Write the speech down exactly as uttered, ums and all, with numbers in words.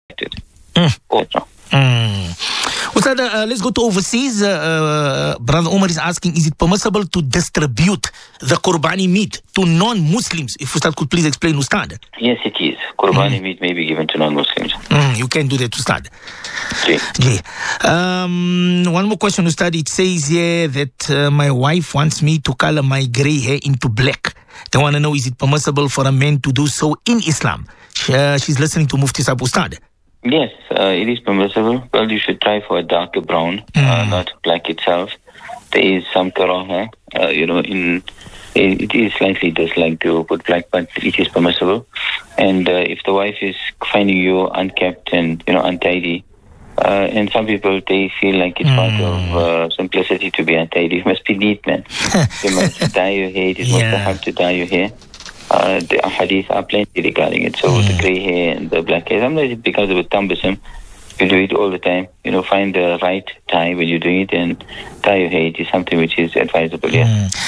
Mm. Also. Mm. Ustad, uh, let's go to overseas. Uh, uh, Brother Omar is asking, is it permissible to distribute the Qurbani meat to non-Muslims? If Ustad could please explain, Ustad. Yes, it is. Qurbani mm. meat may be given to non-Muslims. Mm, you can do that, Ustad. Okay. Okay. Um, one more question, Ustad. It says here that uh, my wife wants me to color my grey hair into black. They want to know, is it permissible for a man to do so in Islam? She, uh, she's listening to Mufti Sahib, Ustad. Yes, uh, it is permissible. Well, you should try for a darker brown, mm. uh, not black itself. There is some karaha, uh, you know, in it is slightly disliked to put black, but it is permissible. And uh, if the wife is finding you unkept and, you know, untidy, uh, and some people, they feel like it's mm. part of uh, simplicity to be untidy. You must be neat, man. You must dye your hair. It is yeah. mustahab to dye your hair. Uh, the hadith are plenty regarding it. So mm. the grey hair and the black hair, sometimes it becomes a bit cumbersome. You do it all the time. You know, find the right time when you're doing it and dye your hair. It is something which is advisable, yeah. Mm.